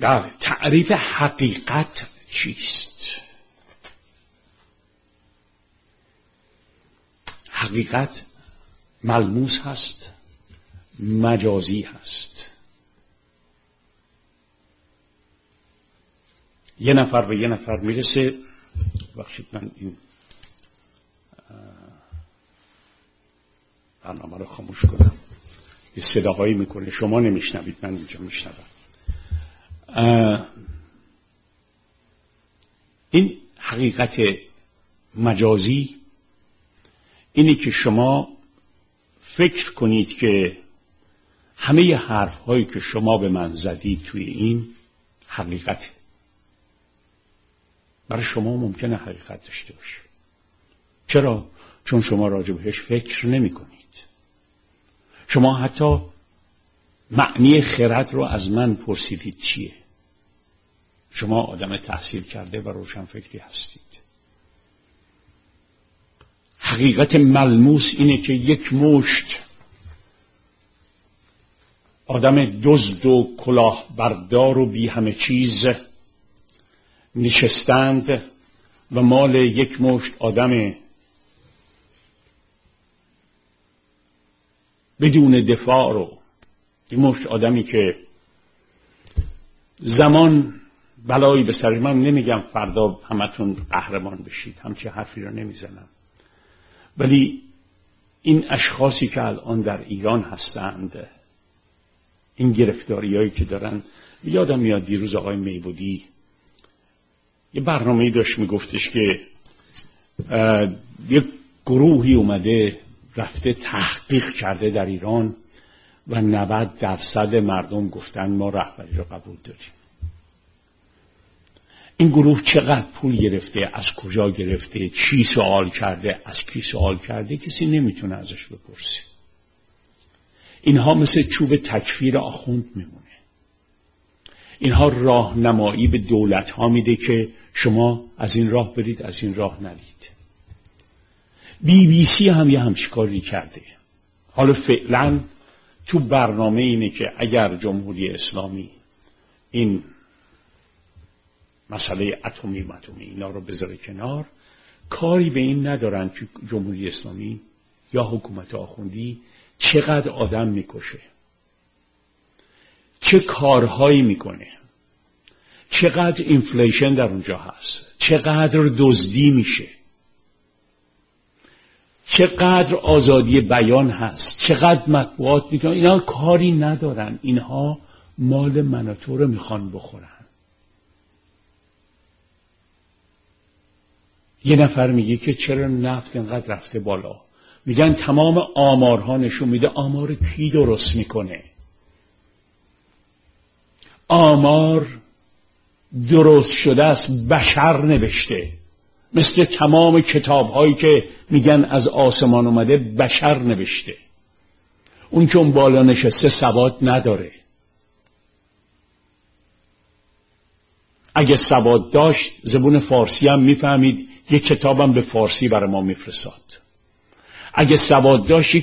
بله، تعریف حقیقت چیست؟ حقیقت ملموس هست، مجازی هست. یه نفر به یه نفر میرسه. بخشید من این برنامه رو خاموش کنم. یه صداهایی میکنه، شما نمیشنوید، من اینجا میشنوم. این حقیقت مجازی اینه که شما فکر کنید که همه حرف هایی که شما به من زدید توی این حقیقته. برای شما ممکنه حقیقت داشته باشه. چرا؟ چون شما راجع بهش فکر نمی کنید. شما حتی معنی خرد رو از من پرسیدید چیه؟ شما آدم تحصیل کرده و روشن فکری هستید. حقیقت ملموس اینه که یک مشت آدم دزد و کلاهبردار و بی همه چیز نشستند و مال یک مشت آدم بدون دفاع رو، یک مشت آدمی که زمان بلایی به سر من، نمیگم فردا همتون قهرمان بشید، همچه حرفی رو نمیزنم، ولی این اشخاصی که الان در ایران هستند، این گرفتاریایی که دارن، یادم میاد دیروز آقای میبودی یه برنامه‌ای داشت میگفتش که یک گروهی اومده رفته تحقیق کرده در ایران و 90% مردم گفتن ما رهبری رو قبول داریم. این گروه چقدر پول گرفته، از کجا گرفته، چی سوال کرده، از کی سوال کرده، کسی نمیتونه ازش بپرسه. اینها مثل چوب تکفیر آخوند میمونه. اینها راهنمایی به دولت ها میده که شما از این راه برید، از این راه نرید. BBC هم یه همچین کاری کرده. حالا فعلا تو برنامه اینه که اگر جمهوری اسلامی این مسئله اتمی اینا رو بذاره کنار، کاری به این ندارن که جمهوری اسلامی یا حکومت آخوندی چقدر آدم میکشه، چه کارهایی میکنه، چقدر اینفلیشن در اونجا هست، چقدر دزدی میشه، چقدر آزادی بیان هست، چقدر مطبوعات میکنن. اینا کاری ندارن، اینها مال من و تو رو میخوان بخورن. یه نفر میگه که چرا نفت اینقدر رفته بالا؟ میگن تمام آمارها نشون میده. آمار کی درست میکنه؟ آمار درست شده است، بشر نوشته. مثل تمام کتاب‌هایی که میگن از آسمان اومده، بشر نوشته. اون که اون بالا نشسته سواد نداره. اگه سواد داشت زبون فارسی هم میفهمید، یک کتابم به فارسی برای ما میفرستاد. اگه سواد داشت